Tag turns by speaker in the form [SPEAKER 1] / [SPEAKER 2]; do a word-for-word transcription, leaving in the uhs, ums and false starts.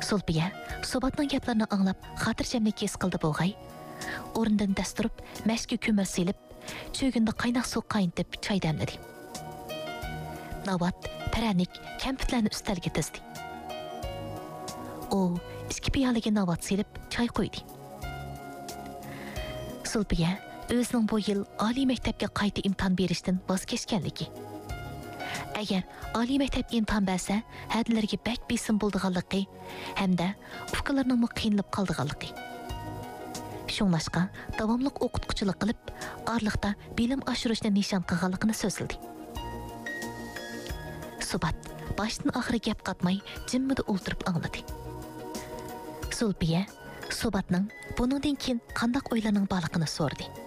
[SPEAKER 1] Sulpiya Subatning gaplarini anglab, xotirjamlik his qildi bo'g'ay. O'rnidan dast turib, mashga ko'mir silib, cho'ginda qaynoq suv qaynatib choy damladi. Navat, paranik, kampitlarni ustalga tizdi. U ikki piyolaga navat silib, choy qo'ydi. Sulpiya o'zining bu yil oliy maktabga qayta imtihon berishdan voz kechganligi. Agar oliy maktab imtihon bersa, hadlarga bak besim bo'ldiganligi hamda ufqlarning qiynalib qoldiganligi. Shunlashqa davomli o'qituvchilik qilib, orliqda bilim oshirishni nishon qilganligini so'zladi. Subat boshdan oxiri gap qatmay, jimmida o'ltirib angladi. Sulpiya Subatning buningdan keyin qanday o'ylarning borligini so'radi.